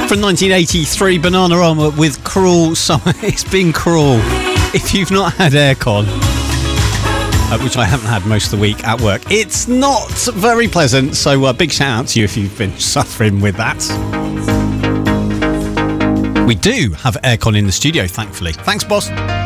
From 1983, Bananarama with Cruel Summer. It's been cruel. If you've not had aircon, which I haven't had most of the week at work, it's not very pleasant. So big shout out to you if you've been suffering with that. We do have aircon in the studio, thankfully. Thanks, boss.